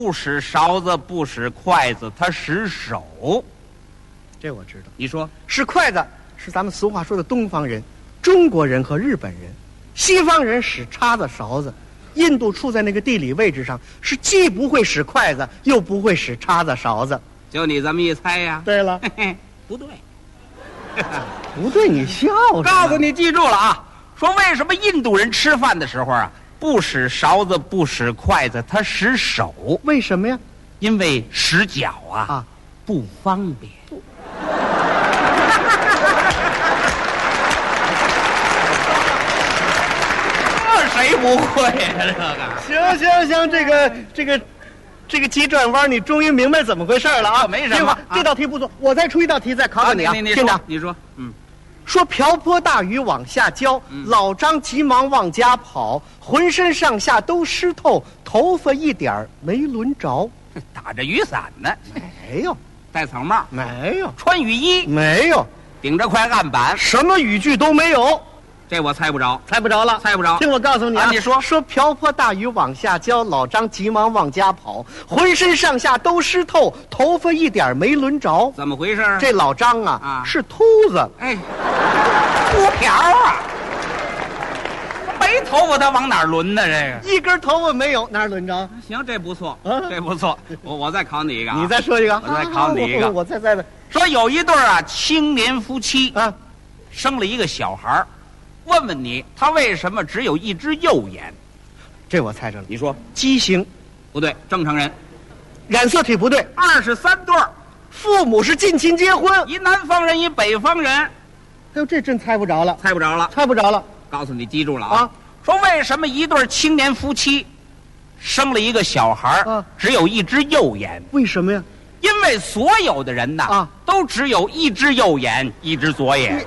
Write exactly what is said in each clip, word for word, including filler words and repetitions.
不使勺子，不使筷子，他使手。 这我知道。 你说使筷子是咱们俗话说的东方人，中国人和日本人。西方人使叉子、勺子。印度处在那个地理位置上，是既不会使筷子，又不会使叉子、勺子。 就你这么一猜呀？ 对了， 嘿嘿，不对， 不对，你笑什么？ 告诉你，记住了啊！说为什么印度人吃饭的时候啊，不使勺子，不使筷子，他使手？ 为什么呀？ 因为使脚啊啊不方便。这谁不会呀、这个行行行，这个这个这个急转弯，你终于明白怎么回事了啊！ 没什么听我啊这道题不错，我再出一道题再考考你啊！ 你你听着说，，你说，嗯， 说瓢泼大雨往下浇， 嗯老张急忙往家跑，浑身上下都湿透，头发一点儿没轮着。 打着雨伞呢， 没有， 戴草帽， 没有， 穿雨衣， 没有， 顶着块案板， 什么语句都没有， 这我猜不着， 猜不着了， 猜不着。 听我告诉你啊， 啊你说说瓢泼大雨往下浇，老张急忙往家跑，浑身上下都湿透，头发一点儿没轮着。 怎么回事？ 这老张啊， 啊是秃子， 哎，秃瓢啊，没头发他往哪儿抡呢？这个一根头发没有，哪儿轮着？ 行，这不错， 啊这不错。我我再考你一个、啊， 你再说一个， 我再考你一个我我再再再说有一对啊青年夫妻啊， 生了一个小孩儿，问问你，他为什么只有一只右眼？ 这我猜着了， 你说畸形， 不对，正常人。 染色体不对， 二十三对儿， 父母是近亲结婚。 一南方人，一北方人， 哎呦，这真猜不着了， 猜不着了。 猜不着了告诉你，记住了啊！ 啊！ 说为什么一对青年夫妻生了一个小孩儿、 啊只有一只右眼？ 为什么呀？ 因为所有的人呐， 啊都只有一只右眼，一只左眼，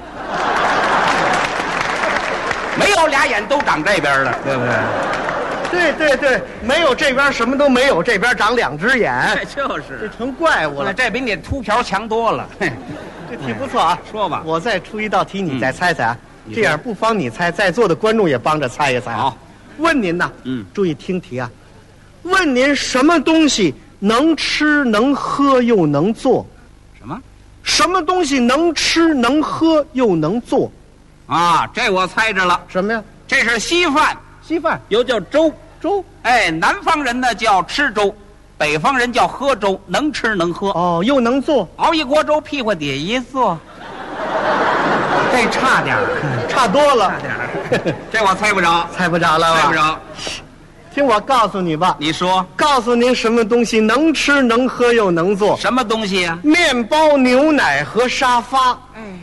没有俩眼都长这边的，对不对？ 对对对，没有这边什么都没有，这边长两只眼， 这就这是， 成怪物我了。 这比你秃瓢强多了。嘿这题不错啊， 说吧， 我再出一道题，你再猜猜啊。 你说这样不光你猜，在座的观众也帮着猜一猜啊。 好， 问您呐， 嗯， 注意听题啊。问您什么东西能吃能喝又能做？ 什么什么东西能吃能喝又能做？ 啊？这我猜着了， 什么呀？ 这是稀饭， 稀饭、 又叫粥。 粥。 哎，南方人呢叫吃粥，北方人叫喝粥，能吃能喝。 哦，又能做， 熬一锅粥，屁股底下一坐，这差点儿， 差多了差。点儿，这我猜不着， 猜不着了吧？ 猜不着。 听我告诉你吧， 你说告诉您什么东西能吃能喝又能做？ 什么东西呀、 面包、牛奶和沙发。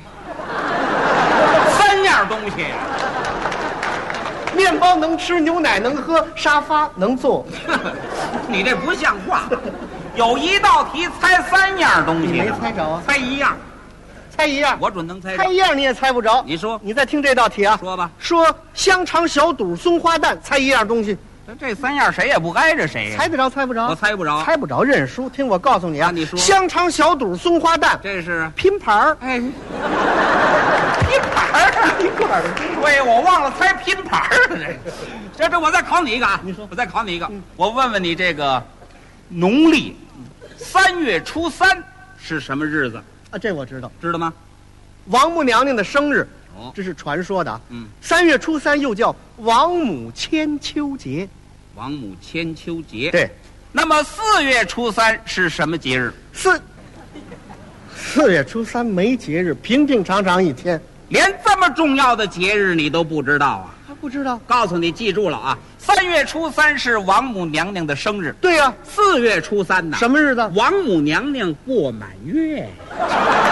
三样东西、 面包能吃，牛奶能喝，沙发能坐。 你这不像话。有一道题猜三样东西， 你没猜着啊？ 猜一样， 猜一样， 我准能猜着。 猜一样你也猜不着。 你说你再听这道题啊， 说吧， 说香肠、小肚、松花蛋，猜一样东西， 这三样谁也不挨着谁呀、 猜得着猜不着？ 我猜不着。 猜不着认输。听我告诉你啊， 啊你说香肠、小肚、松花蛋， 这是拼盘儿。 哎，拼盘儿一块儿的。 对，我忘了猜拼盘儿了。这这这，我再考你一个啊！ 你说我再考你一个，我问问你，这个农历三月初三是什么日子？ 啊，这我知道， 知道吗？ 王母娘娘的生日， 哦， 这是传说的啊。 嗯， 三月初三又叫王母千秋节。 王母千秋节。 对， 那么四月初三是什么节日？ 四四月初三没节日，平平常常一天。 连这么重要的节日你都不知道啊？ 还不知道？ 告诉你，记住了啊！三月初三是王母娘娘的生日， 对呀、 四月初三呢， 什么日子？ 王母娘娘过满月。